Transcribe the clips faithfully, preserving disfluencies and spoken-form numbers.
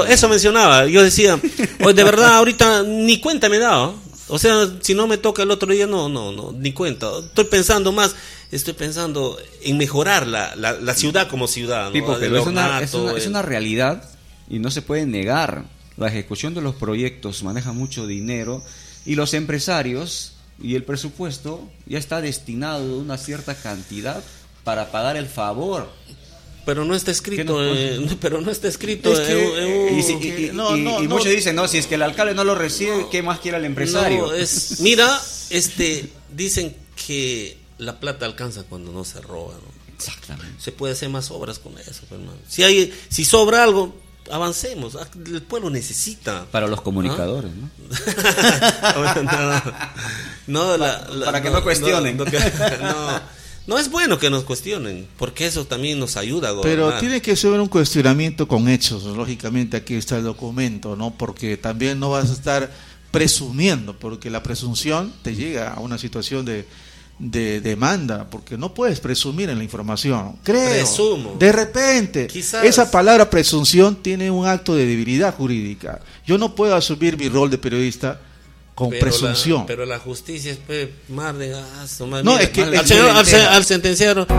eso mencionaba. Yo decía, pues de verdad, ahorita ni cuenta me he dado. O sea, si no me toca el otro día, no, no, no, ni cuenta. Estoy pensando más, estoy pensando en mejorar la, la, la ciudad como ciudad, ¿no? Pipo, pero es una, ornato, es, una, el... es una realidad y no se puede negar. La ejecución de los proyectos maneja mucho dinero y los empresarios y el presupuesto ya está destinado una cierta cantidad para pagar el favor. Pero no está escrito, eh, pero no está escrito. Es que, eh, eh, y, si, y, y, no, y, no, y muchos no, dicen, no, si es que el alcalde no lo recibe, no, ¿qué más quiere el empresario? No, es, mira, este, dicen que la plata alcanza cuando no se roba, ¿no? Exactamente. Se puede hacer más obras con eso, hermano. Si hay, si sobra algo, avancemos. El pueblo necesita. Para los comunicadores, ¿no? no, no la, la, para que no, no cuestionen. No, no, no. No es bueno que nos cuestionen, porque eso también nos ayuda a gobernar. Pero tiene que ser un cuestionamiento con hechos, lógicamente aquí está el documento, ¿no? Porque también no vas a estar presumiendo, porque la presunción te llega a una situación de, de demanda, porque no puedes presumir en la información. Creo, Presumo. De repente, Quizás. Esa palabra presunción tiene un acto de debilidad jurídica. Yo no puedo asumir mi rol de periodista con pero presunción. La, pero la justicia es pues, más de gasto. Más no, mira, es que al, señor, al, al sentenciario.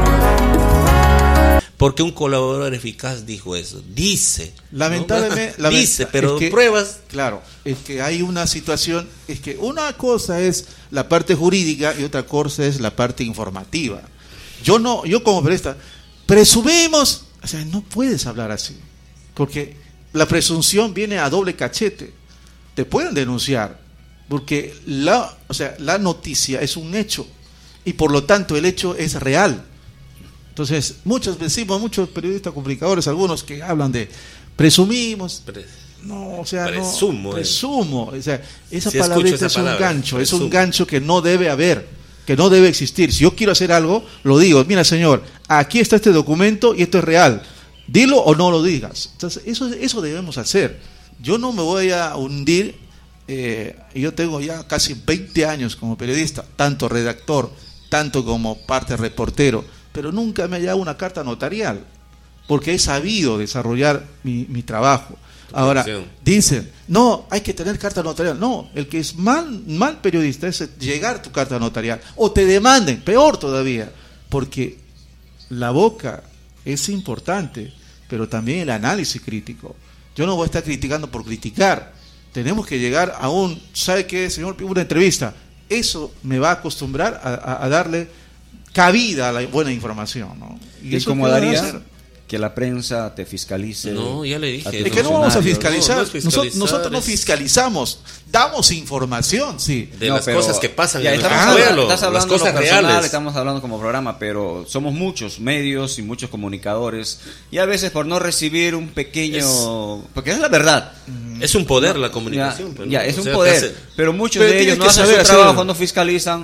Porque un colaborador eficaz dijo eso. Dice. Lamentablemente. ¿no? Dice, pero es que, pruebas. Claro, es que hay una situación. Es que una cosa es la parte jurídica y otra cosa es la parte informativa. Yo no, yo como periodista, presumimos. O sea, no puedes hablar así. Porque la presunción viene a doble cachete. Te pueden denunciar. Porque la, o sea, la noticia es un hecho y por lo tanto el hecho es real. Entonces, muchos decimos, muchos periodistas comunicadores, algunos que hablan de presumimos, Pre, no, o sea, presumo, no, presumo, o sea, esa si palabra esa es palabra, un gancho, presumo. es un gancho que no debe haber, que no debe existir. Si yo quiero hacer algo, lo digo, mira señor, aquí está este documento y esto es real, dilo o no lo digas. Entonces, eso, eso debemos hacer. Yo no me voy a hundir. Eh, yo tengo ya casi veinte años como periodista, tanto redactor, tanto como parte reportero, pero nunca me ha llegado una carta notarial, porque he sabido desarrollar mi, mi trabajo. Ahora, dicen, no, hay que tener carta notarial. No, el que es mal, mal periodista es llegar tu carta notarial, o te demanden, peor todavía, porque la boca es importante, pero también el análisis crítico. Yo no voy a estar criticando por criticar. Tenemos que llegar a un, ¿sabe qué, señor? Una entrevista. Eso me va a acostumbrar a, a, a darle cabida a la buena información, ¿no? Y, ¿Y cómo daría que la prensa te fiscalice? No, ya le dije. Es que no vamos a fiscalizar. No, no fiscalizar nosotros, nosotros no fiscalizamos. Damos información, sí. De no, las cosas que pasan ya, en el pueblo. Estás las hablando cosas personal, reales. Estamos hablando como programa, pero somos muchos medios y muchos comunicadores. Y a veces por no recibir un pequeño... Es, porque es la verdad. Es un poder la comunicación. Ya, pero ya no, es un sea, poder. hace... Pero muchos pero de ellos no hacen su trabajo, no fiscalizan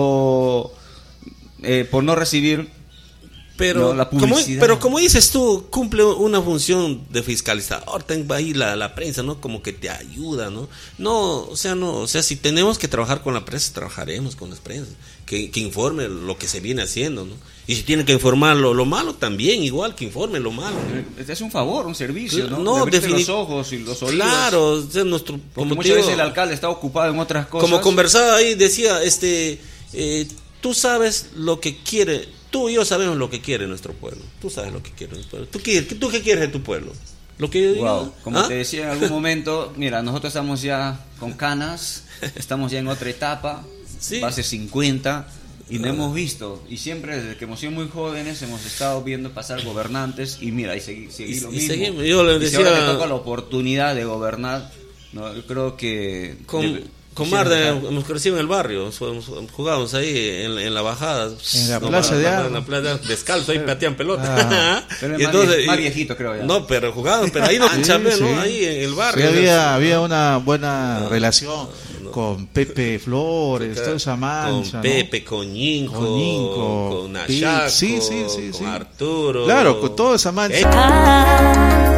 o eh, por no recibir... Pero, no, la como, pero como dices tú, cumple una función de fiscalizador, tengo ahí la, la prensa, ¿no? Como que te ayuda, ¿no? No, o sea, no, o sea, si tenemos que trabajar con la prensa, trabajaremos con las prensas, que, que informe lo que se viene haciendo, ¿no? Y si tienen que informar lo, lo malo, también, igual que informe lo malo, ¿no? Es un favor, un servicio, ¿no? No, de defini- los ojos y los oídos. Claro, o sea, nuestro, como muchas veces el alcalde está ocupado en otras cosas. Como conversaba ahí, decía, este, eh, tú sabes lo que quiere. Tú y yo sabemos lo que quiere nuestro pueblo. Tú sabes lo que quiere nuestro pueblo. ¿Tú qué, tú qué quieres de tu pueblo? Lo que yo digo. Wow. Como ¿Ah? te decía en algún momento, mira, nosotros estamos ya con canas, estamos ya en otra etapa, sí. base cincuenta, y no hemos visto, y siempre desde que hemos sido muy jóvenes hemos estado viendo pasar gobernantes, y mira, y seguí, seguí y, lo y mismo. Seguimos. Yo le y decía, si ahora me toca la oportunidad de gobernar, no, yo creo que... Con, debe, con Marta hemos crecido en el barrio, jugábamos ahí en, en la bajada, en la no, plaza de en la plaza descalzo, ahí patean pelota. Ah, pero y más, entonces, vie, más y, viejito creo ya. No, pero jugaban, pero ahí no sí, chambe, sí. ¿no? Ahí en el barrio. Sí, había, había una buena no, relación no. con Pepe Flores, toda esa mancha, con Pepe, ¿no? con Ñinco, con, Ñinco, con Nachaco, sí, sí, sí, con sí. Arturo. Claro, con toda esa mancha. Eh.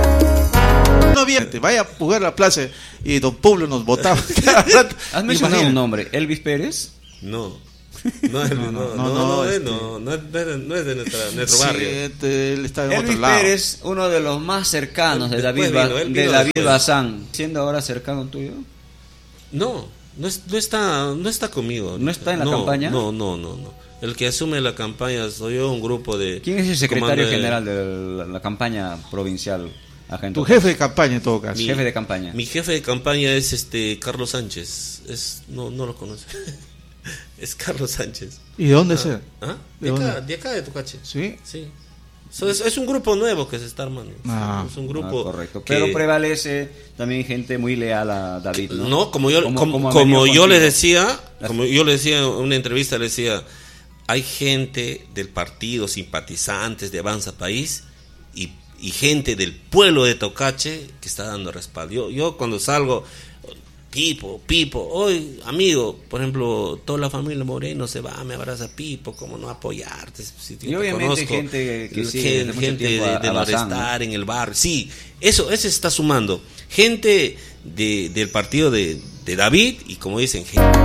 No viene, vaya a jugar a la plaza y don Pablo nos votaba. ¿Has mencionado un nombre? ¿Elvis Pérez? No. No, no, no, no, no, no, es, no, no, es, no es de nuestra, nuestro Sí, barrio. este, él está en Elvis otro lado. Pérez, uno de los más cercanos de Después David, vino, Ba- él de vino David después. Bazán, siendo ahora cercano tuyo. No, no, es, no está, no está conmigo. ¿No está en la no, campaña? No, no, no, no. El que asume la campaña soy yo, un grupo de. ¿Quién es el secretario comando de- general de la, la campaña provincial? Agente? Tu jefe de campaña en todo caso. Mi- jefe de campaña. Mi jefe de campaña es este Carlos Sánchez. Es no, no lo conoce. Es Carlos Sánchez. ¿Y de dónde es él? ¿Ah? ¿De De, acá, dónde? de acá de Tocache. ¿Sí? Sí. So, es, es un grupo nuevo que se está armando. Ah. Es un Ah, grupo. correcto. que- Pero prevalece también gente muy leal a David, ¿no? No, como yo, Como- como, como ha como venido yo le contigo. decía, como yo le decía en una entrevista, le decía, hay gente del partido, simpatizantes de Avanza País y, y gente del pueblo de Tocache que está dando respaldo. Yo, yo cuando salgo, Pipo, Pipo, hoy amigo, por ejemplo, toda la familia Moreno se va, me abraza Pipo, ¿cómo no apoyarte? Si yo Y te obviamente conozco, gente que gen- sigue desde mucho gente tiempo de, a- de a Bazán, Norestar en el barrio, sí, eso, eso se está sumando, gente de, del partido de, de David y como dicen, gente,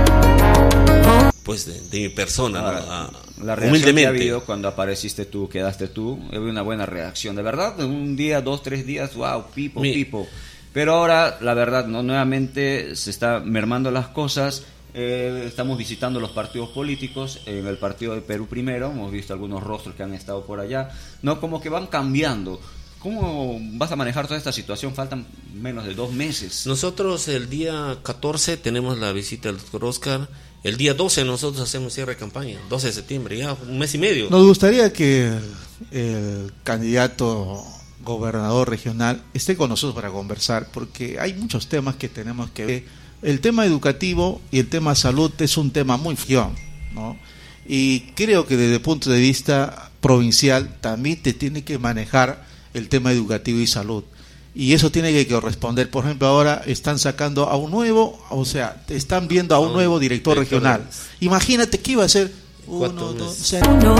pues de, de mi persona, Ahora, ¿no? Ah, la reacción humildemente. que ha habido cuando apareciste tú, quedaste tú, había una buena reacción, de verdad, un día, dos, tres días, wow, Pipo, Mi- Pipo. Pero ahora, la verdad, no nuevamente se está mermando las cosas. Eh, estamos visitando los partidos políticos. En el partido de Perú Primero hemos visto algunos rostros que han estado por allá, no, como que van cambiando. ¿Cómo vas a manejar toda esta situación? Faltan menos de dos meses. Nosotros el día catorce tenemos la visita del doctor Oscar. El día doce nosotros hacemos cierre de campaña, doce de septiembre, ya un mes y medio. Nos gustaría que el, el candidato gobernador regional esté con nosotros para conversar, porque hay muchos temas que tenemos que ver. El tema educativo y el tema salud es un tema muy fión, ¿no? Y creo que desde el punto de vista provincial también te tiene que manejar el tema educativo y salud. Y eso tiene que corresponder. Por ejemplo, ahora están sacando a un nuevo, o sea, te están viendo a un A un nuevo director director regional. de- Imagínate qué iba a ser Cuatro uno, dos, meses. o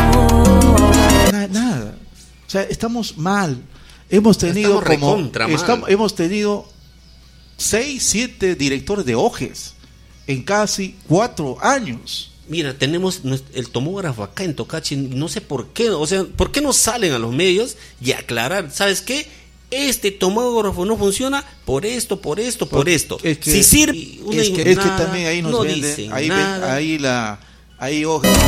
sea, na- nada. O sea, estamos mal. Hemos tenido Estamos como recontra mal. estamos- hemos tenido seis, siete directores de O G E S en casi cuatro años. Mira, tenemos nues- el tomógrafo acá en Tocache, no sé por qué, o sea, ¿por qué no salen a los medios y aclarar? ¿Sabes qué? Este tomógrafo no funciona por esto, por esto, por, Porque esto. es que- si sirve, una Es y que, es que nada, también ahí nos no venden, dicen ahí, ven- nada. ahí la, ahí O G E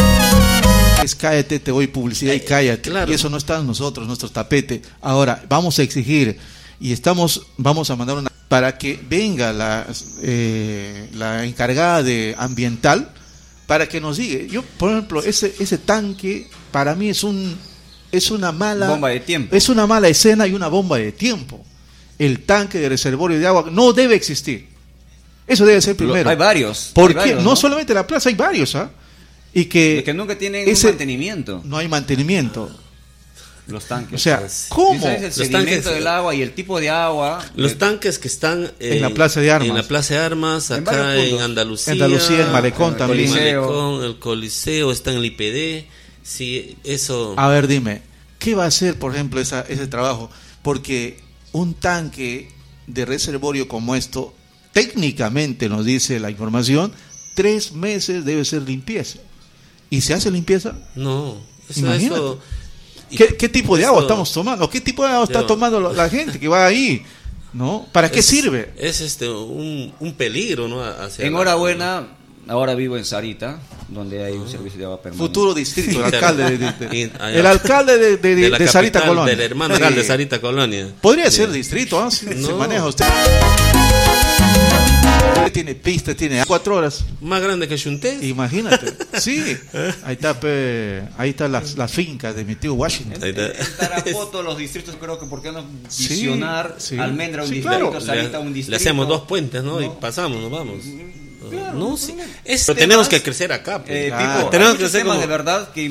S, es cállate, te doy publicidad y Eh, cállate. claro. Y eso no está en nosotros, nuestro tapete. Ahora, vamos a exigir y estamos, vamos a mandar una para que venga la, eh, la encargada de ambiental para que nos diga. Yo, por ejemplo, ese, ese tanque para mí es un, es una mala, Bomba de tiempo. es una mala escena y una bomba de tiempo. El tanque de reservorio de agua no debe existir. Eso debe ser primero. Hay varios. Porque hay varios, no, solamente la plaza, hay varios, ¿ah? Y que, que nunca tienen ese- un mantenimiento. no hay mantenimiento. Los tanques. O sea, Pues, ¿cómo? ¿sabes el Los sedimento tanques- del agua y el tipo de agua? Los Eh, tanques que están En la Plaza de Armas. en la Plaza de Armas, En acá varios en puntos. Andalucía, Andalucía, en Malecón el también. Malecón, el Coliseo, está en el I P D. Sí, eso. A ver, dime, ¿qué va a hacer, por ejemplo, esa, ese trabajo? Porque un tanque de reservorio como esto, técnicamente nos dice la información, tres meses debe ser limpieza. ¿Y se hace limpieza? No, eso, Imagínate. eso- ¿Qué, qué tipo de agua eso- estamos tomando? ¿Qué tipo de agua está Yo- tomando la- la gente que va ahí? ¿No? ¿Para qué es- sirve? Es este un, un peligro, ¿no? Hacia la- Enhorabuena, ahora vivo en Sarita, donde hay un servicio de agua permanente. Futuro distrito, el alcalde de, de- de- Y- allá. el alcalde de, de- de la de Sarita capital, Colonia. del hermano alcalde de Sí. Sarita Colonia. Podría Sí. ser distrito, ¿ah? Si se No. maneja usted. Tiene pista, tiene cuatro horas. Más grande que Chunté. Imagínate. Sí. Ahí está, pe, ahí están las, las fincas de mi tío Washington. Ahí está. En Tarapoto, los distritos, creo que por qué no Sí, visionar sí. Almendra un Sí, distrito, claro. Sarita un Le, distrito. le hacemos dos puentes, ¿no? Y No. pasamos, nos vamos. Claro, no, no, sí. no. Es- Temas- pero tenemos que crecer acá. pues. Eh, Claro. Pipo, Tenemos hay que muchos ser temas como- de verdad que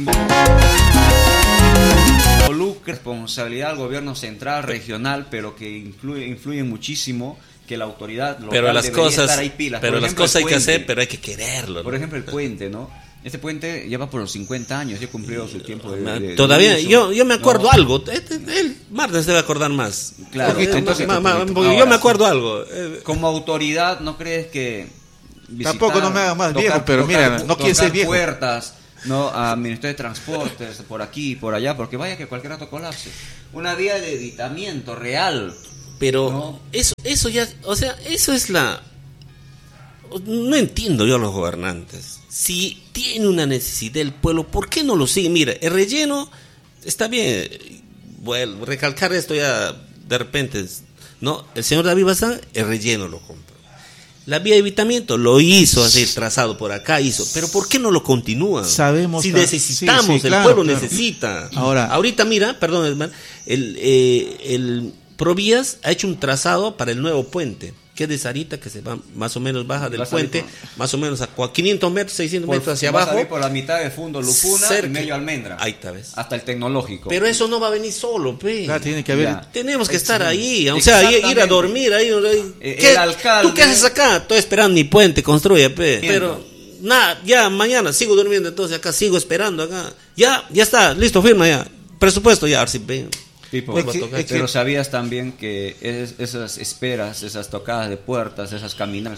involucran responsabilidad al gobierno central, regional, pero que influye, influyen muchísimo, que la autoridad local pero las debería cosas, estar ahí pilas. pero Por las ejemplo, cosas el hay que puente. hacer, pero hay que quererlo. ¿no? Por ejemplo, el puente, ¿no? Este puente lleva por los cincuenta años, ya cumplió su tiempo de, de- de Todavía, uso. yo, yo me acuerdo No. algo. Este- El Martes debe acordar más. Claro, Poquito, entonces, ma- ma- poquito. porque yo Ahora, me acuerdo algo. Eh, Como autoridad, ¿no crees que visitar, Tampoco no me haga más tocar, viejo, pero tocar, mira, no quiere ser viejo. puertas, no a Ministerio de Transportes, por aquí y por allá, porque vaya que cualquier rato colapse. Una vía de evitamiento real. Pero ¿no? eso, eso ya, o sea, eso es la... No entiendo yo a los gobernantes. Si tiene una necesidad el pueblo, ¿por qué no lo sigue? Mira, el relleno está bien. Bueno, recalcar esto ya de repente, ¿no? El señor David Bazán, el relleno lo compró. La vía de evitamiento lo hizo así, trazado por acá, hizo. Pero ¿por qué no lo continúan? Sabemos si ta- necesitamos, sí, sí, el claro, pueblo claro. necesita. Ahora, ahorita mira, perdón, hermano, el, eh, el Provías ha hecho un trazado para el nuevo puente, que es de Sarita, que se va más o menos baja del Va a salir puente, por- más o menos a quinientos metros, seiscientos Por, metros hacia va a abajo. salir por la mitad del fondo Lupuna cerca- y medio Almendra. Ahí está, ¿ves? Hasta el tecnológico. Pero eso no va a venir solo, pe. Claro, tiene que haber. Ya. Tenemos que Es- estar ahí, o sea, ir, ir a Exactamente. dormir ahí. ahí. Eh, ¿Qué? el alcalde- ¿Tú qué haces acá? Estoy esperando mi puente, construye, pe. Pero nada, ya mañana sigo durmiendo, entonces acá sigo esperando acá. Ya, ya está, listo, firma ya. Presupuesto ya, a ver si ven. Tipo, Es que- es pero que- sabías también que es- esas esperas, esas tocadas de puertas, esas caminadas,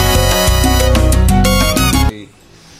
sí,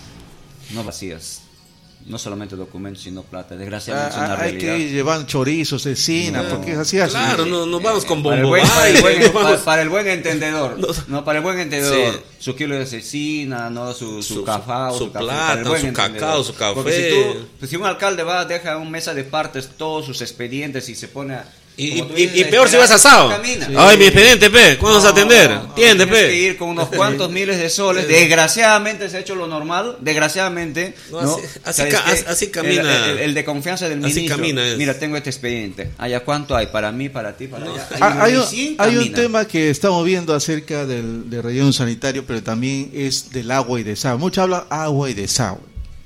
no vacías, no solamente documentos, sino plata. Desgraciadamente es una Ah, hay realidad. que ir llevando chorizos, cecina, No. porque es así así. Claro, no, nos vamos con Para el, bombo buen, para, el baile, buen, nos vamos- para- para el buen entendedor, No. no, para el buen entendedor, Sí. su kilo de cecina, no, su, su, Su- cafao, su café, plata, para el buen su entendedor. cacao, su café. Porque si, tú, pues si un alcalde va, deja en una mesa de partes todos sus expedientes y se pone a, Y, como tú y- dices, y a peor si esperar, vas asado. camina. Sí. Ay, mi expediente, pe. ¿Cuándo vas a atender? Entiende, Tienes que pe. ir con unos cuantos miles de soles. Desgraciadamente se ha hecho lo normal. Desgraciadamente. No, ¿no? así- así ¿Sabes ca- qué? así- así camina. El, el- el de confianza del Así ministro. camina es. Mira, tengo este expediente. Allá, ¿cuánto hay? Para mí, para ti, para allá. Ah, hay, un, recién hay un camina. tema que estamos viendo acerca del, del relleno sanitario, pero también es del agua y desagüe. Muchos hablan agua y desagüe.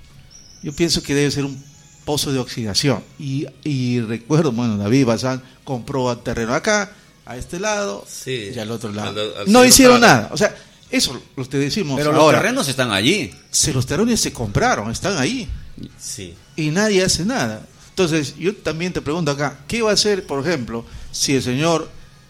Yo pienso que debe ser un pozo de oxidación. Y, y recuerdo, bueno, David Bazán compró terreno acá, a este lado, Sí. y al otro lado. Al- al no señor hicieron Jara. nada. O sea, eso lo que decimos Pero los ahora. terrenos están allí. Se, los terrenos se compraron, están ahí. Sí. Y nadie hace nada. Entonces, yo también te pregunto acá, ¿qué va a hacer, por ejemplo, si el señor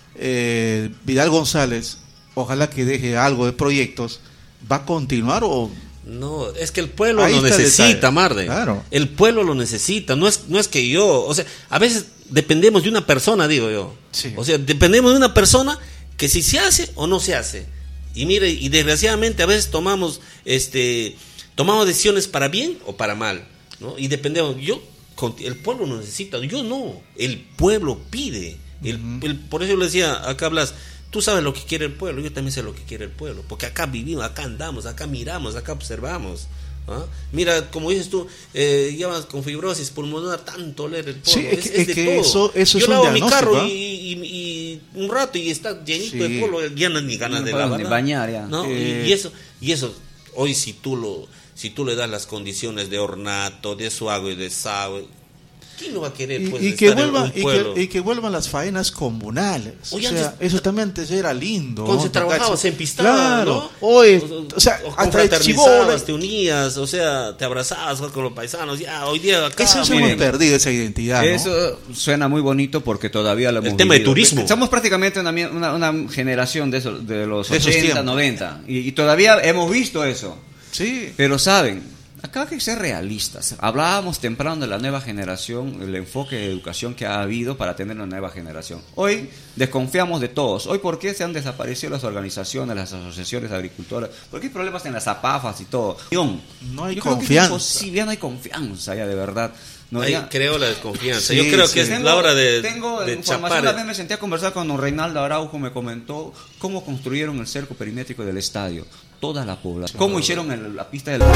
eh, Vidal González, ojalá que deje algo de proyectos, va a continuar o...? No, es que el pueblo Ahí lo está el necesita, detalle. Marde. Claro. El pueblo lo necesita, no es, no es que yo, o sea, a veces dependemos de una persona, digo yo. Sí. O sea, dependemos de una persona que si se hace o no se hace. Y mire, y desgraciadamente a veces tomamos, este, tomamos decisiones para bien o para mal, ¿no? Y dependemos, yo, con- el pueblo lo necesita, yo no, el pueblo pide. El, Ujú. el- por eso yo le decía, acá hablas, tú sabes lo que quiere el pueblo, yo también sé lo que quiere el pueblo, porque acá vivimos, acá andamos, acá miramos, acá observamos. ¿Ah? Mira, como dices tú, eh, llevas con fibrosis pulmonar, tanto oler el polvo. Sí, es es, que- es de es que todo. eso- eso Yo es un lavo mi diagnóstico, carro ¿ah? y, y- y un rato y está llenito Sí. de polvo, ya no ni ganas No de podemos lavar. ni nada. bañar ya. ¿No? Eh. Y, y eso, y eso, hoy si tú lo, si tú le das las condiciones de ornato, de su agua y de desagüe, ¿quién no va a querer Y, pues, y que estar en vuelvan, un y, pueblo? que, y que vuelvan las faenas comunales. Oye, o sea, antes- eso también antes era lindo. Cuando ¿no? se trabajaba, Tocarse. se empistaba, Claro. ¿no? Hoy, o sea, o hasta el confraternizabas, chibolo. te unías, o sea, te abrazabas con los paisanos. Ya, hoy día acá. Eso se miren, hemos perdido, esa identidad. ¿no? Eso suena muy bonito porque todavía lo El hemos tema de vivido. turismo. Somos prácticamente una, mie- una, una generación de, esos- de los De esos ochenta, tiempos. noventa. Y, y todavía hemos visto eso. Sí. Pero saben, acá hay que ser realistas. Hablábamos temprano de la nueva generación, el enfoque de educación que ha habido para tener una nueva generación. Hoy desconfiamos de todos. Hoy, ¿por qué se han desaparecido las organizaciones, las asociaciones de agricultores? ¿Por qué hay problemas en las APAFAS y todo? No hay Yo creo que es confianza. imposible, ya no hay confianza ya de verdad. No, Ahí ya- creo la desconfianza. Sí, Yo creo sí. que es tengo, la hora de, tengo de información. chapar. Una vez me senté a conversar con don Reinaldo Araujo, me comentó cómo construyeron el cerco perimétrico del estadio, toda la población, cómo hicieron el- la pista del...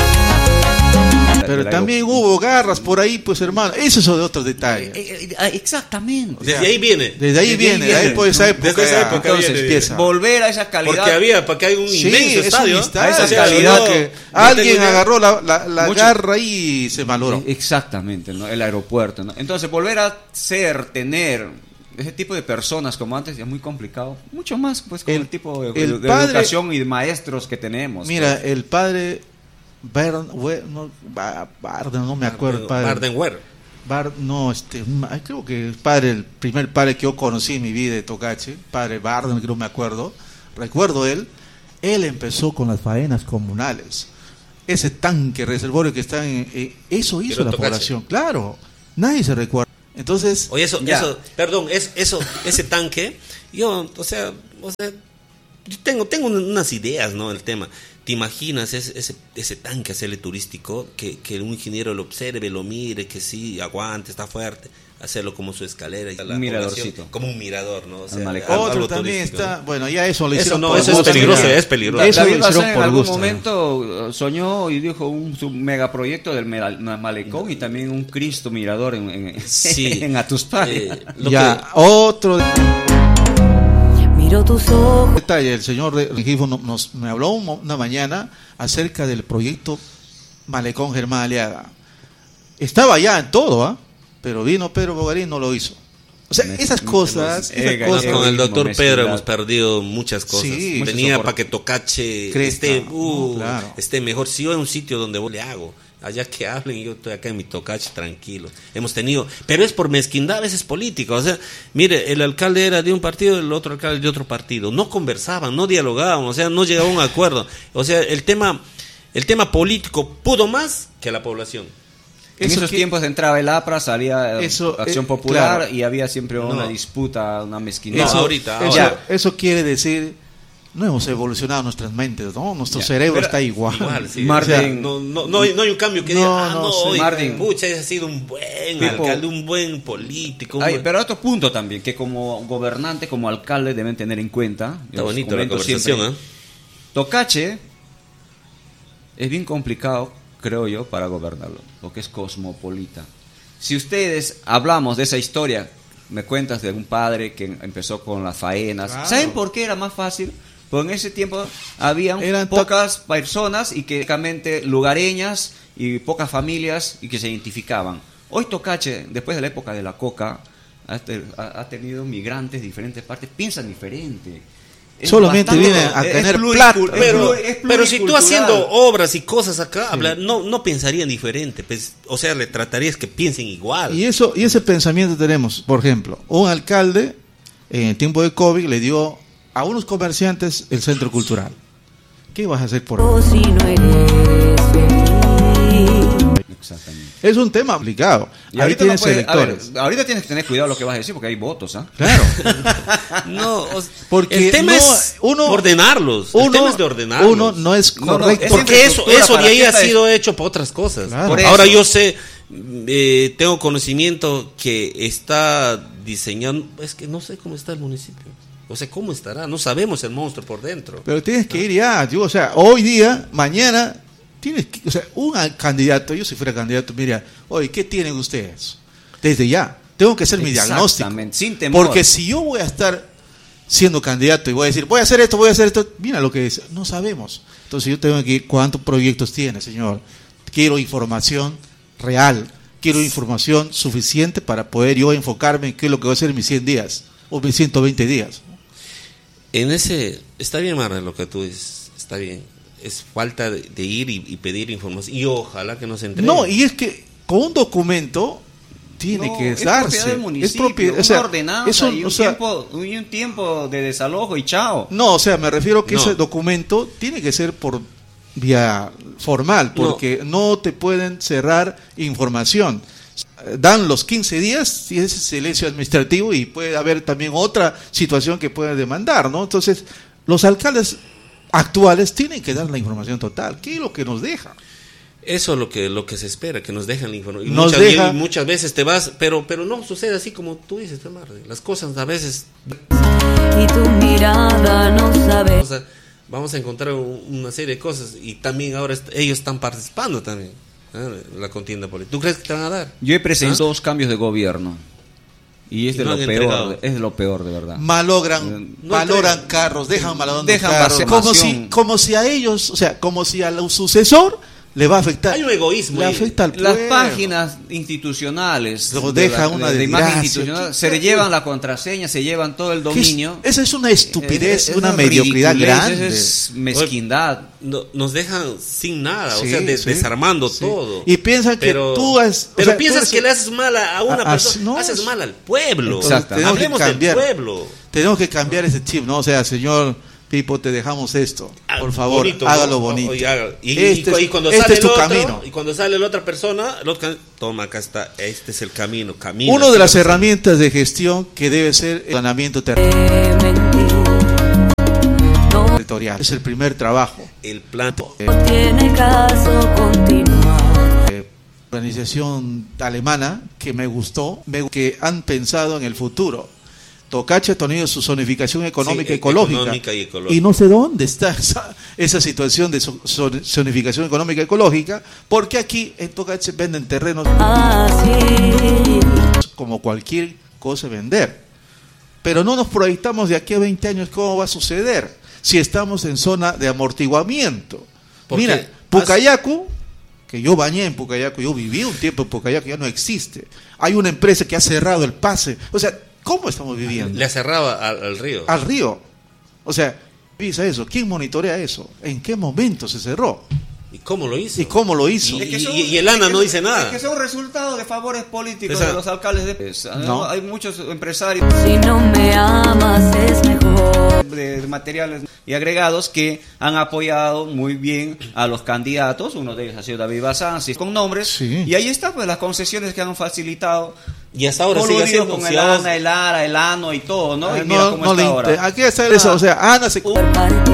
Pero del también aeropuerto. hubo garras por ahí, pues hermano. Eso es de otros detalles. Eh, eh, eh, exactamente. Desde ahí viene. Desde ahí desde viene, ahí de ahí viene, por esa ¿no? época. Desde esa ya, época entonces viene. empieza. Volver a esa calidad. Porque había, porque hay un Sí, inmenso es estadio. un estadio. A esa O sea, calidad yo- que yo alguien tengo idea. agarró la, la, la Mucho- garra y se malogró. Eh, Exactamente, ¿no? El aeropuerto, ¿no? Entonces, volver a ser, tener ese tipo de personas como antes es muy complicado. Mucho más, pues, con el, El- tipo de, el de padre- educación y de maestros que tenemos. Mira, pues. el padre Bern, we- no, Ba- Barden, no me acuerdo. el padre. Bardenwer. Bar, no, este, ma- creo que el padre, el primer padre que yo conocí en mi vida de Tocache, padre Barden, que no me acuerdo, recuerdo él, Él empezó con las faenas comunales. Ese tanque reservorio que está en... en eso hizo la Tocache. población, claro. Nadie se recuerda. Entonces... Oye, eso, Ya. eso, perdón, es, eso, ese tanque, yo, o sea, o sea, yo tengo, tengo unas ideas, ¿no? El tema. ¿Te imaginas ese, ese, ese tanque hacerle turístico? Que, que un ingeniero lo observe, lo mire, que sí, aguante, está fuerte. Hacerlo como su escalera. Y la Un miradorcito. población, como un mirador, ¿no? O sea, Al malecón. algo Otro también turístico, está... ¿no? Bueno, ya eso lo Eso hicieron no, por eso es gusto, peligroso, ya. es peligroso. Eso David lo Bazán hicieron en por algún gusto. momento soñó y dijo un su megaproyecto del mera- malecón y también un Cristo mirador en, en, Sí. en Atuspari. Eh, lo Ya, que- otro Miro tus ojos. detalle, el señor de Rengifo no- nos me habló un mo- una mañana acerca del proyecto Malecón Germán Aliaga. Estaba ya en todo, ¿ah? Pero vino Pedro Bogarín, no lo hizo. O sea, Me- esas cosas, hemos- esas eh, No, cosas con el egoísmo, doctor Pedro mezquindad. hemos perdido muchas cosas. Sí, mucho Tenía soporte. para que Tocache Crezca, esté, ¿no? uh, Claro. esté mejor. Si yo en un sitio donde voy le hago, allá que hablen, yo estoy acá en mi Tocache tranquilo. Hemos tenido, pero es por mezquindad a veces política. O sea, mire, el alcalde era de un partido, el otro alcalde de otro partido. No conversaban, no dialogaban, o sea, no llegaban a un acuerdo. O sea, el tema, el tema político pudo más que la población. En Eso esos que- tiempos entraba el APRA, salía eh, Eso, Acción eh, Popular claro. y había siempre una No. disputa, una mezquindad. No, eso, ahorita, eso, ahora. eso quiere decir, no hemos evolucionado nuestras mentes, ¿no? Nuestro Ya, cerebro pero- está igual. Igual, sí. Martín. O sea, no, no, no, hay, no hay un cambio que No, diga, ah, no, no, sí. hoy, Martín. pucha, ese ha sido un buen Tipo- alcalde, un buen político. un Hay- buen- pero otro punto también, que como gobernante, como alcalde deben tener en cuenta. Está bonito la conversación, ¿eh? Tocache es bien complicado, creo yo, para gobernarlo, porque es cosmopolita. Si ustedes hablamos de esa historia, me cuentas de un padre que empezó con las faenas, Claro. ¿saben por qué era más fácil? Porque en ese tiempo habían Eran to- pocas personas y que prácticamente lugareñas y pocas familias y que se identificaban. Hoy Tocache, después de la época de la coca, ha, te- ha- ha tenido migrantes de diferentes partes, piensan diferente. Es Solamente bastante- vienen a es tener pluricul- plata. es Pero, pluri- es pero si tú pluricultural. haciendo obras y cosas acá, habla- no, no pensarían diferente. Pues, o sea, le tratarías que piensen igual. Y eso y ese pensamiento tenemos, por ejemplo, un alcalde en el tiempo de COVID le dio a unos comerciantes el centro cultural. ¿Qué vas a hacer por él? Si no eres feliz. Exactamente. Es un tema complicado. Y Ahí ahorita, no tienes puede- a ver, electores. ahorita tienes que tener cuidado lo que vas a decir porque hay votos, ¿ah? Claro. No, o- Porque el tema no, es uno- ordenarlos. el Uno, tema es de ordenarlos. uno no es No, no, correcto. es Porque eso, infraestructura eso de para ahí que ha esta- sido hecho por otras cosas. Claro. Por Ahora eso. yo sé, eh, tengo conocimiento que está diseñando, es que no sé cómo está el municipio. O sea, ¿cómo estará? No sabemos el monstruo por dentro. Pero tienes que ir ya, digo, o sea, hoy día, mañana, tienes que, o sea, un candidato, yo si fuera candidato, mira, oye, ¿qué tienen ustedes? Desde ya, tengo que hacer mi diagnóstico. Exactamente, sin temor. Porque si yo voy a estar siendo candidato y voy a decir, voy a hacer esto, voy a hacer esto, mira lo que es, no sabemos. Entonces yo tengo que ir, ¿cuántos proyectos tiene, señor? Quiero información real, quiero información suficiente para poder yo enfocarme en qué es lo que voy a hacer en mis cien días o mis ciento veinte días. En ese, está bien, Marra, lo que tú dices, está bien. Es falta de, de ir y, y pedir información. Y ojalá que nos entreguen. No, y es que con un documento tiene No, que es darse. propiedad del municipio, propiedad- una o sea, ordenanza eso, y, un o sea, tiempo, y un tiempo de desalojo y chao. no, o sea, me refiero que No. ese documento tiene que ser por vía formal, porque no, te pueden cerrar información. Dan los quince días y ese silencio administrativo y puede haber también otra situación que puede demandar, ¿no? Entonces, los alcaldes actuales tienen que dar la información total. ¿Qué es lo que nos deja? Eso es lo que, lo que se espera, que nos dejen la información. Y Nos muchas, deja- y muchas veces te vas, pero, pero no sucede así como tú dices, Marra. Las cosas a veces Y tu mirada no sabe. vamos a, vamos a encontrar un- una serie de cosas y también ahora est- ellos están participando también ¿eh? en la contienda política. ¿Tú crees que te van a dar? Yo he presentado ¿Ah? dos cambios de gobierno y es Y de no lo han peor, entregado. es de lo peor de verdad. Malogran, No valoran entregan. carros, dejan malogrando Dejan carros, como vaciación. si, como si a ellos, o sea, como si al sucesor le va a afectar. Hay un egoísmo Le ahí. afecta al Las pueblo. páginas institucionales Lo de deja la- una de, de imagen desgracia. institucional, ¿Qué- se qué- llevan la contraseña, se llevan todo el ¿Qué es? dominio. Esa es una estupidez, Es- es una mediocridad ridiculez, grande. Es mezquindad. No- nos dejan sin nada, o Sí, sea, de- sí, desarmando sí. todo. Y piensan que pero, tú has- o Pero sea, piensas tú eres- que le haces mal a, a una a- a- persona, no, haces es- mal al pueblo. Exacto. Tenemos que Hablemos del cambiar. pueblo. Tenemos que cambiar ese chip, ¿no? O sea, señor Pipo, te dejamos esto. ah, por favor, bonito, hágalo ¿no? bonito. Oye, hágalo. Y, Este y- es- y cuando este sale es tu el otro, camino. y cuando sale la otra persona, el otro, toma, acá está, este es el camino, camino. Una de las herramientas de gestión que debe ser el planeamiento territorial. Es el primer trabajo. El plan. Tiene caso continuar. Eh, organización alemana que me gustó, me- que han pensado en el futuro. Tocache ha tenido su zonificación económica Sí, y ecológica. económica y ecológica. Y no sé dónde está esa, esa situación de zo- zo- zonificación económica y ecológica, porque aquí en Tocache venden terrenos Así. como cualquier cosa vender. Pero no nos proyectamos de aquí a veinte años cómo va a suceder si estamos en zona de amortiguamiento. Porque Mira, Pucayacu, que yo bañé en Pucayacu, yo viví un tiempo en Pucayacu, ya no existe. Hay una empresa que ha cerrado el pase. O sea, ¿cómo estamos viviendo? Le cerraba al, al río. Al río. O sea, visa eso. ¿Quién monitorea eso? ¿En qué momento se cerró? ¿Y cómo lo hizo? ¿Y cómo lo hizo? Y- Es que son- y- y el ANA es que no son- dice nada. Es que son resultados de favores políticos Esa- de los alcaldes de... Es- No. Hay muchos empresarios Si no me amas es mejor. de, de materiales y agregados que han apoyado muy bien a los candidatos. Uno de ellos ha sido David Bazán, sí, con nombres. Sí. Y ahí están pues las concesiones que han facilitado. Y hasta ahora sigue Coludido haciendo. con si el vamos- ANA, el ARA, el ANO y todo, ¿no? Ah, Y mira cómo le está ahora. inter- Aquí está eso. O sea, Ana se... Por partir.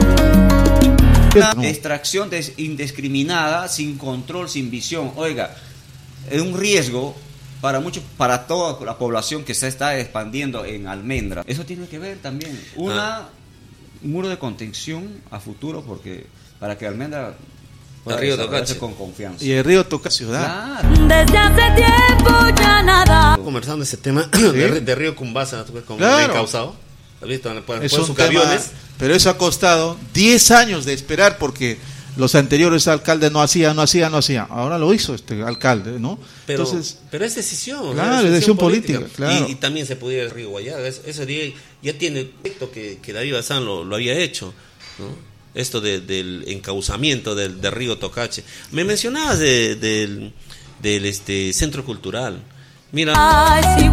Una No. extracción des- indiscriminada, sin control, sin visión. Oiga, es un riesgo para mucho, para toda la población que se está expandiendo en Almendra. Eso tiene que ver también. Una, Ah. un muro de contención a futuro, porque para que Almendra pueda El río desarrollarse Tocache. con confianza. Y el río toca ciudad. Claro. Desde hace tiempo ya nada. Conversando ese tema de, de Río Cumbasa, ¿tú ves? Con Claro. el encausado. ¿Has visto? Pueden Es poner un sus tema, camiones. pero eso ha costado diez años de esperar porque los anteriores alcaldes no hacían, no hacían, no hacían. Ahora lo hizo este alcalde, ¿no? Pero, Entonces, pero es decisión. Claro, ¿no? es decisión política, claro. Y, y también se pudiera el río Guayaga. Eso, eso día- ya tiene el efecto que, que David Bazán lo, lo había hecho, ¿no? Esto de- del encauzamiento del, del río Tocache. Me mencionabas de- del, del este centro cultural. Mira, Ah, es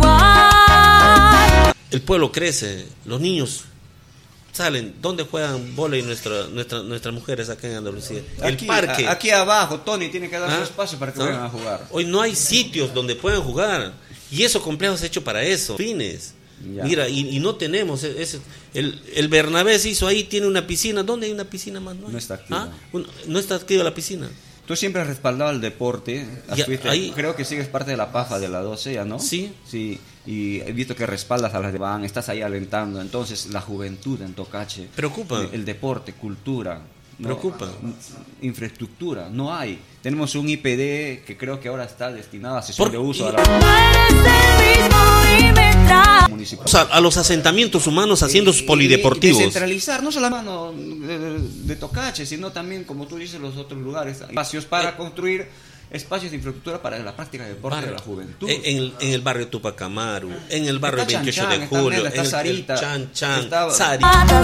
igual. el pueblo crece, los niños salen. ¿Dónde juegan vóley nuestra, nuestra, nuestras mujeres acá en Andalucía? El Aquí, parque. a- aquí abajo, Tony tiene que dar su ¿Ah? espacio para que ¿No? vayan a jugar. Hoy no hay sitios donde puedan jugar. Y esos complejos hechos para eso. Fines. Ya. Mira, y, y no tenemos. e- ese- el, el Bernabé se hizo ahí, tiene una piscina. ¿Dónde hay una piscina más? hay. No está activa. ¿Ah? Un- no está activa la piscina. Tú siempre has respaldado el deporte. Has Ya, fuiste- ahí- creo que sigues parte de la PAFA de la doce, ¿ya no? Sí. Sí, y he visto que respaldas a las de Van, estás ahí alentando. Entonces, la juventud en Tocache. Preocupa. El, el deporte, cultura. ¿no? Preocupa. Infraestructura, no hay. Tenemos un I P D que creo que ahora está destinado a sesión Por- de uso y- a la No eres el mismo y me traes. municipal. O sea, a los asentamientos humanos haciendo sus Y- y polideportivos. Descentralizar, no solamente de, de Tocache, sino también, como tú dices, los otros lugares. Espacios para Eh. construir espacios de infraestructura para la práctica de deporte de la juventud. En, en el, en el barrio Tupac Amaru, en el barrio Está veintiocho Chan Chan, de está julio, Nela, está en el- Sarita, el Chan Chan, está- Sarita. Hagas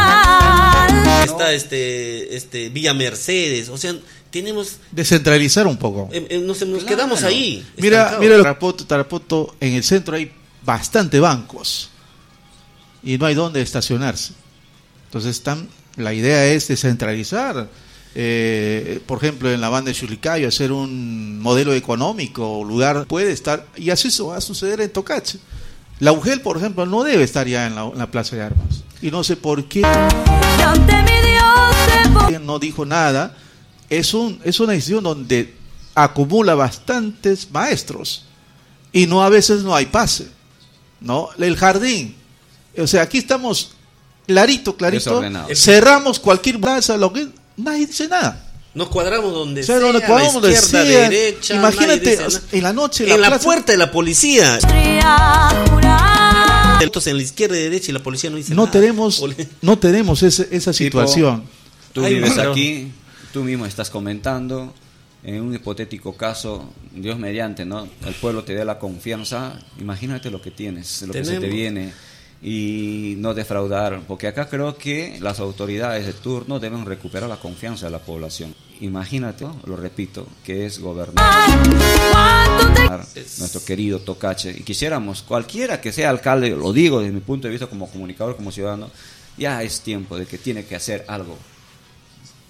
mal. Está este, este Villa Mercedes, o sea, tenemos, descentralizar un poco. eh, eh, nos, nos Claro. quedamos ahí. Mira, estancados. mira Tarapoto, Tarapoto, en el centro hay bastante bancos y no hay dónde estacionarse. Entonces están, la idea es descentralizar. Eh, por ejemplo, en la banda de Chulicayo, hacer un modelo económico, lugar puede estar, y así eso va a suceder en Tocache. La U G E L, por ejemplo, no debe estar ya en la, en la Plaza de Armas. Y no sé por qué Y ante mi Dios te no dijo nada. Es, un, es una decisión donde acumula bastantes maestros y no a veces no hay pase, ¿no? El jardín, o sea, aquí estamos clarito, clarito, Desordenado. cerramos cualquier plaza, lo que nadie dice nada. Nos cuadramos donde O sea, sea, donde a cuadramos, la donde izquierda, sea. derecha. Imagínate, nadie dice nada. en la noche, en la, plaza- puerta de la policía. podría jurar. Entonces en la izquierda y derecha y la policía no dice no nada. tenemos, Poli- no tenemos ese- esa Tipo, situación. Tú Ay, vives claro. aquí, tú mismo estás comentando, en un hipotético caso, Dios mediante, ¿no? El pueblo te dé la confianza, imagínate lo que tienes, lo que se te Tenemos. viene, y no defraudar, porque acá creo que las autoridades de turno deben recuperar la confianza de la población. Imagínate, ¿no? Lo repito, que es gobernar Cuánto te nuestro querido Tocache, y quisiéramos, cualquiera que sea alcalde, lo digo desde mi punto de vista como comunicador, como ciudadano, ya es tiempo de que tiene que hacer algo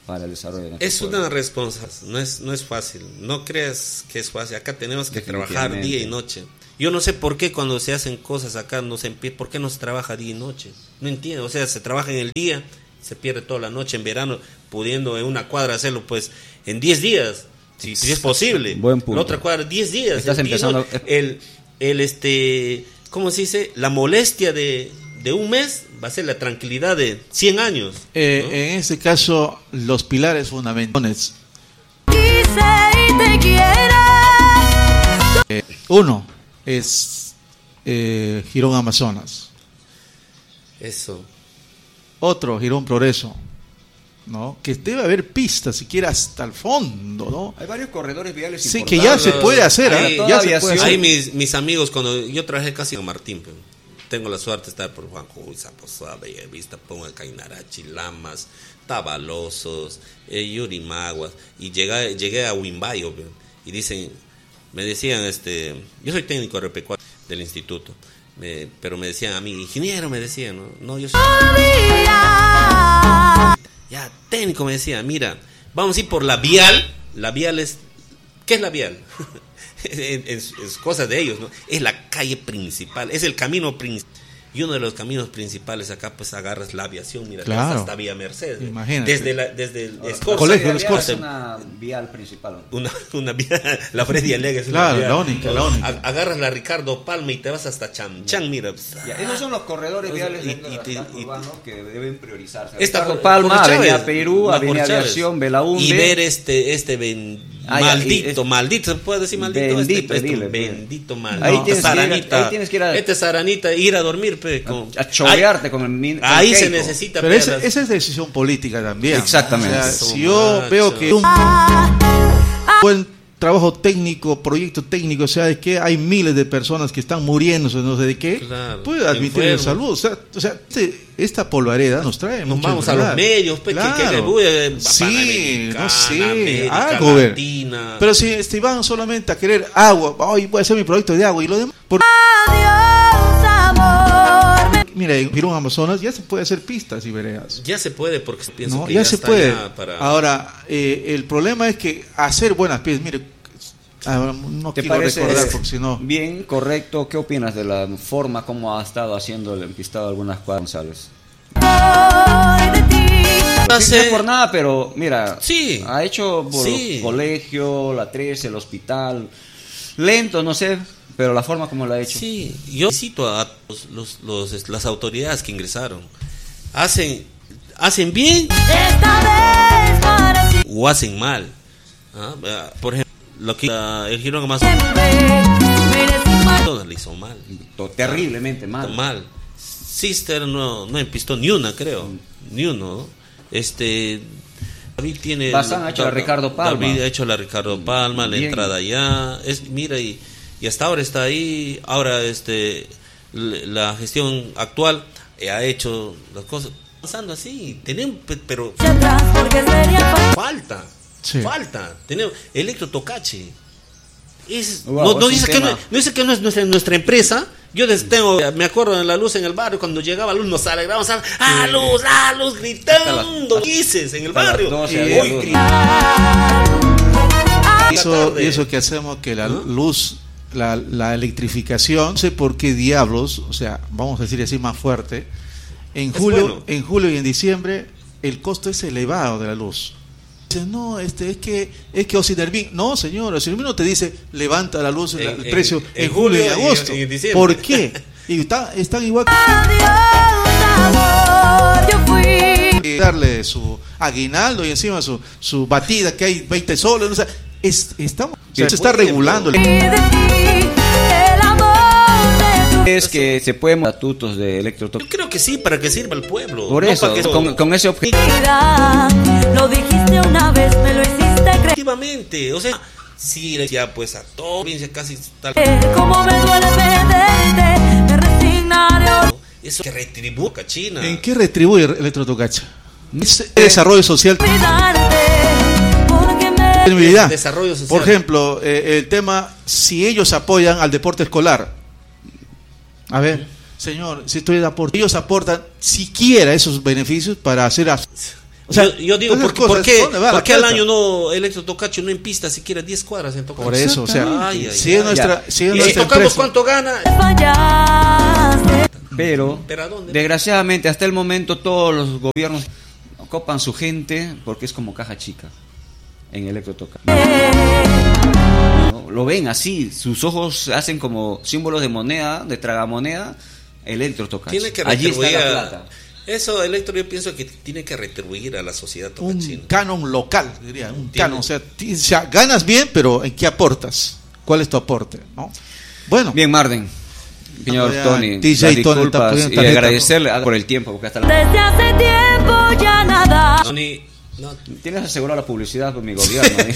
para el desarrollo de nuestro Es pueblo. una responsabilidad, no es, no es fácil, no creas que es fácil, acá tenemos que trabajar Definitivamente. día y noche. Yo no sé por qué cuando se hacen cosas acá no se empie- ¿por qué no se trabaja día y noche? No entiendo, o sea, se trabaja en el día, se pierde toda la noche en verano, pudiendo en una cuadra hacerlo pues en diez días, si, si es posible. Buen punto. La otra cuadra, diez días. Estás en diez empezando- no- el, el, este, ¿cómo se dice? La molestia de, de un mes va a ser la tranquilidad de cien años. Eh, ¿no? En este caso, los pilares fundamentales. Quise y te quiero. Eh, uno es eh, Girón Amazonas. Eso. Otro, Girón Progreso. ¿No? Que debe haber pistas siquiera hasta el fondo, ¿no? Hay varios corredores viales Sí, que importantes. ya se puede hacer, Ahí- ¿ah? Ya se puede hacer. Ahí mis, mis amigos, cuando yo trabajé casi en Martín, pues, tengo la suerte de estar por Juan Juiza, Posada, Bellavista, Ponga, Cainarachi, Lamas, Tabalosos, eh, Yurimaguas, y llegué, llegué a Huimbayo, pues, y dicen, me decían, este, yo soy técnico agropecuario del instituto, me- pero me decían a mí, ingeniero, me decían, no, no yo soy... Ya, técnico, me decía, mira, vamos a ir por la vial. La vial es... ¿Qué es la vial? es, es- es cosa de ellos, ¿no? Es la calle principal, es el camino principal. Y uno de los caminos principales acá, pues agarras la aviación, mira, Claro. te vas hasta Vía Mercedes. ¿no? Imagínate. Desde, la, desde el Escorza. Colegio, Esa los vía cortes. es una vial principal. Una, una vía, la Freddy Alegre es una Claro, vía. la única, la única. A- Agarras la Ricardo Palma y te vas hasta Chamchán, mira. pues, Ya, esos son los corredores Y- viales y- dentro del y- casco y- urbano que deben priorizarse. Esta Ricardo por- Palma, por Chávez, Avenida Perú, va por Avenida Chávez. Aviación, Belaunde. Y ver este, este ben- Ah, ya, maldito, y es- maldito, ¿se puede decir maldito? Bendito, este, dile, este, pues. bendito maldito. Ahí tienes que ir a- Saranita. ahí tienes que ir a- Este es Saranita, ir a dormir, pe. Con, A chorearte con el min- con Ahí el se Keiko. necesita, Pero pe, esa, las- esa es decisión política también. Exactamente. O sea, Eso, si yo macho. veo que un buen trabajo técnico, proyecto técnico, o sea, de que hay miles de personas que están muriéndose, no sé de qué, Claro, puede admitir en enfermos. salud. O sea, o sea, este- esta polvareda nos trae Nos mucha vamos a los enfermedad. medios, pe, que- que, Claro. que, que- Sí, Panamericana, no sé, América algo ver. Latina. Pero si este, van solamente a querer agua, hoy voy a hacer mi proyecto de agua y lo demás. por- Adiós, amor. Mira, en Girón Amazonas ya se puede hacer pistas y veredas. Ya se puede, porque pienso No, que ya, ya se está puede. ya para... Ahora, eh, el problema es que hacer buenas piezas, mire, ahora no ¿Te quiero parece recordar porque si no... bien, correcto? ¿Qué opinas de la forma como ha estado haciendo el empistado algunas cuadras González? Soy de ti. No No sé. sé por nada, pero mira, Sí. ha hecho por Sí. colegio, la trece, el hospital, lento, no sé, pero la forma como lo ha hecho. Sí, yo cito a los, los- los- las autoridades que ingresaron. Hacen, hacen bien Esta vez para o hacen mal. ¿Ah? Ah, Por ejemplo, lo que ah, el Girón Amazonas siempre. le hizo mal. To- Terriblemente mal. Mal. Sister no, no empistó ni una, creo. Ni uno. ¿no? Este. David tiene. Bazán ha hecho la Ricardo Palma. David ha hecho la Ricardo Palma, la Bien. entrada ya. Es, mira, y, y hasta ahora está ahí. Ahora, este. l- La gestión actual eh, ha hecho las cosas. Avanzando así. Tenemos, pe- pero Atrás porque sería fa- falta. Sí. Falta. Tenemos Electro Tocache. Es- Wow, no, no es dice un que tema. no, no dice que no es nuestra, nuestra empresa. Yo des- tengo, me acuerdo de la luz en el barrio, cuando llegaba luz nos alegrábamos, ¡ah, ¡ah, luz, ah, luz! Gritando, dices en el hasta las barrio. doce Y había hoy luz. Eso, tarde. eso que hacemos que la ¿No? luz, la, la electrificación, no sé por qué diablos, o sea, vamos a decir así más fuerte, en Es julio, bueno. en julio y en diciembre el costo es elevado de la luz. Dice, no, este es que es que Ocinervin, no señor, Ocinervin no te dice levanta la luz, En- el en- precio en, en julio y julio y- agosto. y en diciembre. ¿Por qué? Y está, están igual Adiós, amor. Yo fui. que darle su aguinaldo y encima su, su batida que hay veinte soles, o sea, es, estamos, o sea, se está Puede, regulando el- Y de ti, el amor de tu. Es que se pueden estatutos de Yo electrotoque. creo que sí, para que sirva al pueblo. Por no eso, para que- con, con ese objetivo. Vida. Lo dijiste una vez, me lo hiciste creer. Efectivamente, o sea, sí, ya pues a todo, provincia casi tal. Como me duele perderte, me resignaré. Eso que retribuye China. ¿En qué retribuye Electrotocacha? Es desarrollo social. Olvidarte, porque me. Sostenibilidad. Desarrollo social. Por ejemplo, eh, el tema, si ellos apoyan al deporte escolar. A ver, señor, si estoy de aporte, ellos aportan siquiera esos beneficios para hacer... as- O sea, yo, yo digo, esas ¿por, ¿por cosas, qué, ¿dónde va la ¿por qué al plata? año no Electro Tocache no en pista siquiera diez cuadras en Tocache? Por eso, o sea, Ay, ay, si ay, es nuestra, si es ¿Y si nuestra tocamos empresa, cuánto gana? fallaste. Pero, ¿Pero a dónde? desgraciadamente, hasta el momento todos los gobiernos copan su gente porque es como caja chica en Electro Tocache. ¿No? Lo ven así, sus ojos hacen como símbolos de moneda, de tragamoneda, Electro Tocache. Tiene que Allí está retribuir la a- plata. Eso, Electro, yo pienso que tiene que retribuir a la sociedad un tocachina. canon local, diría, un Tiene- canon, o sea, ti- o sea, ganas bien, pero ¿en qué aportas? ¿Cuál es tu aporte? ¿No? Bueno, Bien, Marden, señor Ah, ya, Tony, D J las Tony está disculpas poniendo y tarjeta, agradecerle a- por el tiempo, porque hasta la... Desde hace tiempo ya nada. No, ni- no, Tienes asegurado la publicidad por mi gobierno. ¿eh?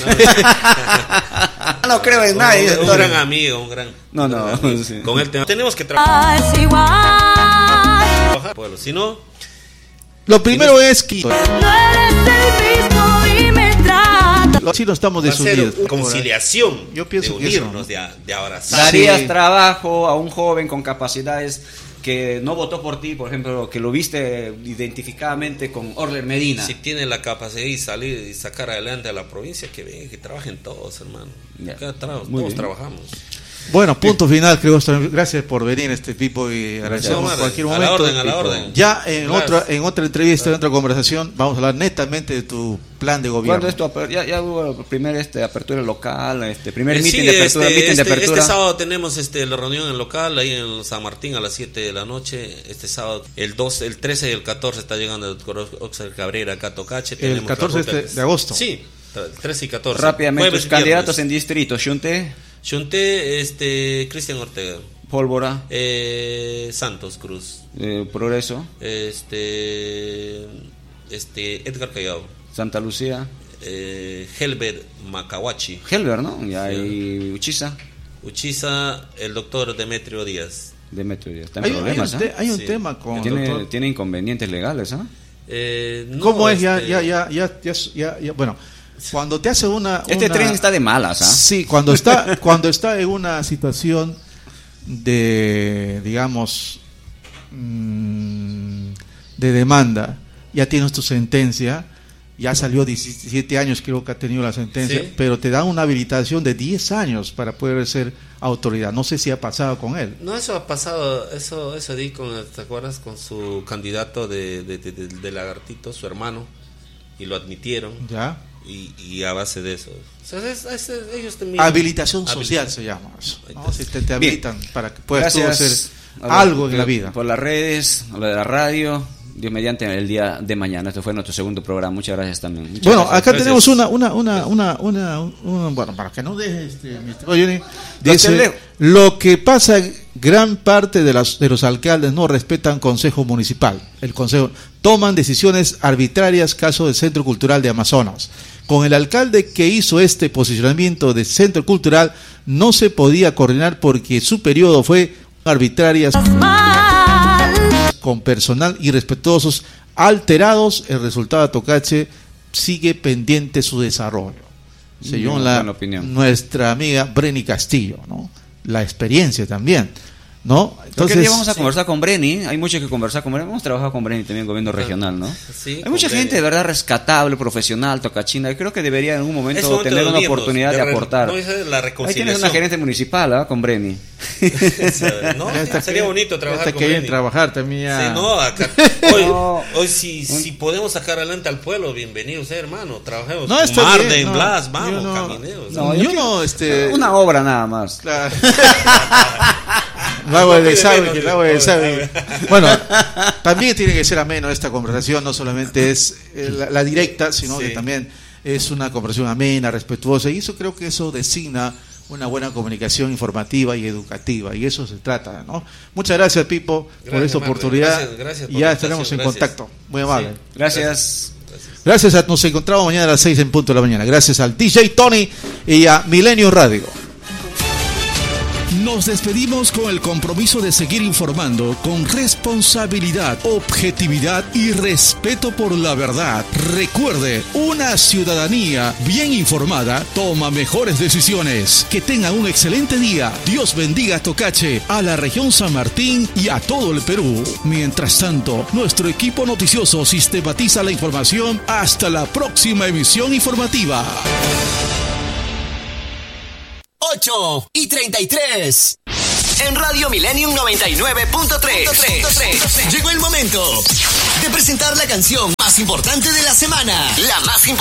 No creo en un, nadie. un doctor. gran amigo, un gran. No, un no, gran amigo. sí. Con él te- tenemos que trabajar. Es igual. Pueblo. Si no, lo primero es que No eres el mismo y me tratas. los chinos estamos va a ser desunidos. una conciliación. Yo pienso de que eso, unirnos, ¿no? de, a- de abrazar. Darías Sí. trabajo a un joven con capacidades que no votó por ti, por ejemplo, que lo viste identificadamente con Orler Medina. Si tienen la capacidad de salir y sacar adelante a la provincia, que vengan, que trabajen todos, hermano. Ya. Acá tra- Muy todos bien. trabajamos. Bueno, punto final, creo. Gracias por venir, este Pipo, y agradecemos No, en cualquier a la momento. orden, a la Pipo. orden. Ya en Gracias. otra en otra entrevista, en otra conversación, vamos a hablar netamente de tu plan de gobierno. ¿Cuándo es tu aper- ya, ya hubo la primera este, apertura local, este primer Eh, meeting sí, de apertura, este, meeting de este- apertura? este sábado tenemos este, la reunión en el local, ahí en San Martín a las siete de la noche. Este sábado, el dos, el trece y el catorce está llegando el doctor Oxer Cabrera acá a Tocache. El Tenemos la catorce ruta- de- de agosto. Sí, trece y catorce. Rápidamente, Jueves tus y candidatos viernes. en distrito, Xunte, Xunté, este, Cristian Ortega, Pólvora, eh, Santos Cruz, eh, Progreso, este, este, Edgar Callao, Santa Lucía, eh, Helber Macahuachi, Helber, ¿no? Y Sí. hay Uchiza, Uchiza, el doctor Demetrio Díaz. Demetrio Díaz. Está en hay, hay problemas, un, te- ¿ah? hay un Sí. tema con Tiene, doctor. tiene inconvenientes legales, ¿ah? Eh, no, ¿Cómo es? Ya, este, ya, ya, ya, ya, ya, ya- bueno, cuando te hace una, Este una- tren está de malas, ¿ah? Sí, cuando está, cuando está en una situación de, digamos, mm, de demanda, ya tienes tu sentencia, ya salió diecisiete años, creo que ha tenido la sentencia, Sí. pero te dan una habilitación de diez años para poder ser autoridad. No sé si ha pasado con él. No, eso ha pasado, eso eso di con, ¿te acuerdas? Con su candidato de, de, de, de- de Lagartito, su hermano, y lo admitieron, ¿Ya? y, y a base de eso. O sea, es- es- ellos también... Habilitación social Habilitación. se llama eso, ¿no? Ahí está. Si te, te Bien. habilitan para que puedas tú Gracias hacer a la- algo en la vida. Por las redes, a lo de la radio, Dios mediante el día de mañana. Este fue nuestro segundo programa. Muchas gracias también. Muchas Bueno, gracias. acá gracias. tenemos una, una, una, una, una, una- bueno, para que no deje este, mi estimado Johnny, dice, Leo. lo que pasa, gran parte de, las, de los alcaldes no respetan consejo municipal, el consejo, toman decisiones arbitrarias, caso del Centro Cultural de Amazonas. Con el alcalde que hizo este posicionamiento de Centro Cultural, no se podía coordinar porque su periodo fue arbitrarias, Mal. con personal irrespetuosos, alterados. El resultado de Tocache sigue pendiente su desarrollo. Según Muy la, buena opinión. nuestra amiga Breni Castillo, ¿no? La experiencia también, ¿no? Entonces, Entonces, vamos a sí. conversar con Breni. Hay mucho que conversar con Breni. Hemos trabajado con Breni también, gobierno regional, ¿no? Sí, Hay con mucha Breni. gente de verdad rescatable, profesional, tocachina. Y creo que debería en algún Es momento momento tener de una unirnos, oportunidad de, de re- aportar. no, esa es la Ahí reconciliación. tienes una gerente municipal, ¿ah? Con Breni. No, ya está sería que- bonito ya trabajar está con que bien Breni. trabajar también ya. Sí, no, acá, hoy, No. hoy si, si podemos sacar adelante al pueblo, bienvenidos, eh, hermano. Trabajemos. No, está Marden, bien, no, Blas, yo vamos, no- caminemos. No, yo yo no, este, Una obra nada más. claro. El agua del pide sabe, menos, que el agua del no, sabe. Bueno, también tiene que ser ameno esta conversación, no solamente es eh, la, la directa, sino Sí. que también es una conversación amena, respetuosa, y eso creo que eso designa una buena comunicación informativa y educativa, y eso se trata, ¿no? Muchas gracias, Pipo, por Gracias, esta Marlon. oportunidad, Gracias, gracias por y ya la estaremos en invitación, gracias. contacto, muy amable. Sí. Gracias. Gracias. Gracias, a, nos encontramos mañana a las seis en punto de la mañana, gracias al D J Tony y a Milenio Radio. Nos Nos despedimos con el compromiso de seguir informando con responsabilidad, objetividad y respeto por la verdad. Recuerde, una ciudadanía bien informada toma mejores decisiones. Que tengan un excelente día. Dios bendiga a Tocache, a la región San Martín y a todo el Perú. Mientras tanto, nuestro equipo noticioso sistematiza la información. Hasta la próxima emisión informativa. ocho y treinta y tres. En Radio Millennium noventa y nueve punto tres. Llegó el momento de presentar la canción más importante de la semana. La más importante.